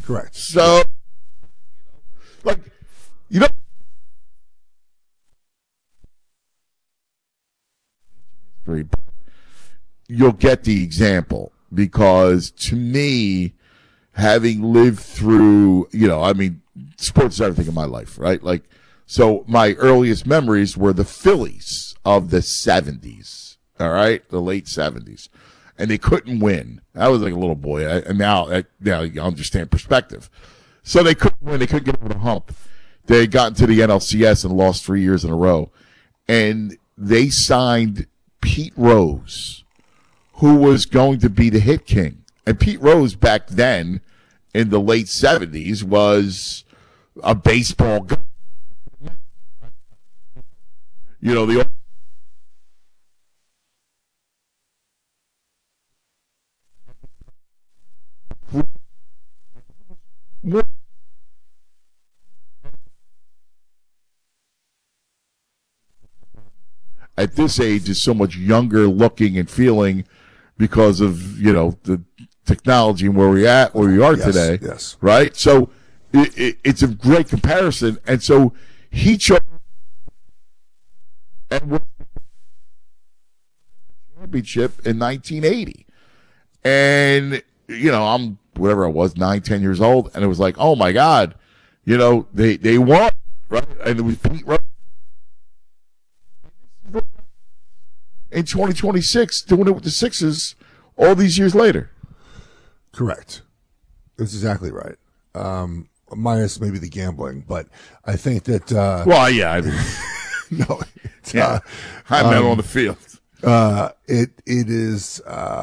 Correct. So, like, you know, you'll get the example because to me, having lived through, sports is everything in my life, right? Like, so my earliest memories were the Phillies of the 70s, all right? The late 70s. And they couldn't win. I was like a little boy. And now you understand perspective. So they couldn't win. They couldn't get over the hump. They had gotten to the NLCS and lost 3 years in a row. And they signed Pete Rose, who was going to be the hit king. And Pete Rose back then in the late 70s was a baseball guy. At this age is so much younger looking and feeling because of, the technology and where we are today. Yes. Right? So it's a great comparison. And so he chose and won the championship in 1980. And, I'm whatever I was, 9-10 years old. And it was like, oh my God, they won, right? And it was Pete Rose. In 2026, doing it with the Sixers all these years later. Correct. That's exactly right. Minus maybe the gambling, but I think that. Well, yeah. No. High metal on the field. It is.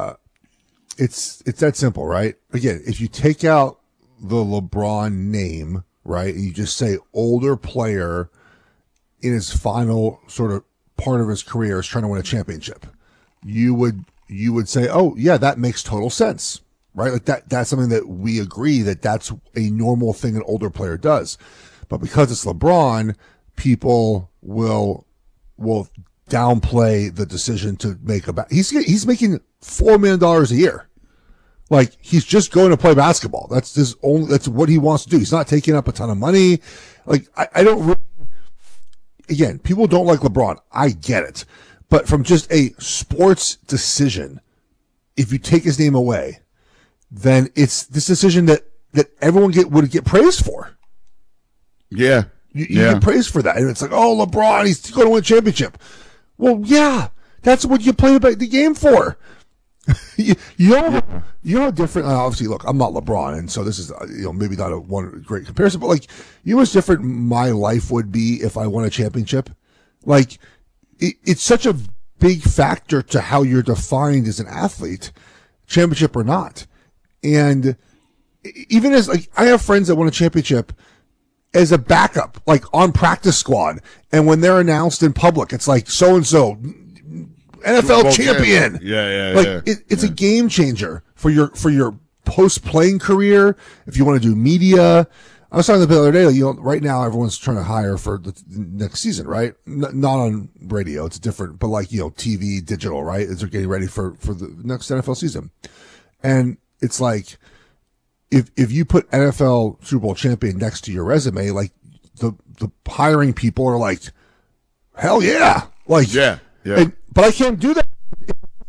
It's that simple, right? Again, if you take out the LeBron name, right, and you just say older player in his final sort of part of his career is trying to win a championship, you would say, oh yeah, that makes total sense, right? Like that's something that we agree that's a normal thing an older player does. But because it's LeBron, people will downplay the decision to make he's making $4 million a year. Like, he's just going to play basketball. That's what he wants to do. He's not taking up a ton of money. Like, I don't really, again, people don't like LeBron. I get it. But from just a sports decision, if you take his name away, then it's this decision that everyone would get praised for. Yeah. You get praised for that. And it's like, oh, LeBron, he's going to win a championship. Well, yeah, that's what you play the game for. you know how different, obviously, look, I'm not LeBron, and so this is, maybe not one great comparison, but like, how different my life would be if I won a championship. Like, it's such a big factor to how you're defined as an athlete, championship or not. And even as, like, I have friends that won a championship as a backup, like on practice squad, and when they're announced in public, it's like so-and-so, NFL champion. Yeah. It's a game changer for your post-playing career. If you want to do media, I was talking about the other day, right now everyone's trying to hire for the next season, right? Not on radio. It's different, but like, TV, digital, right? As they're getting ready for the next NFL season. And it's like, if you put NFL Super Bowl champion next to your resume, like the hiring people are like, hell yeah. Like, yeah. But I can't do that